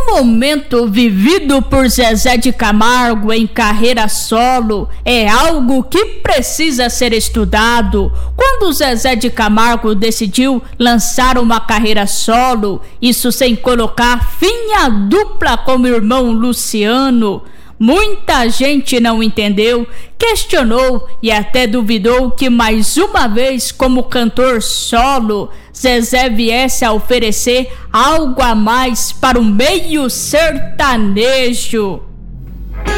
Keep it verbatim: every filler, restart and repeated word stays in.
momento vivido por Zezé de Camargo em carreira solo é algo que precisa ser estudado. Quando Zezé de Camargo decidiu lançar uma carreira solo, isso sem colocar fim à dupla com o irmão Luciano, muita gente não entendeu, questionou e até duvidou que mais uma vez, como cantor solo, Zezé viesse a oferecer algo a mais para o meio sertanejo.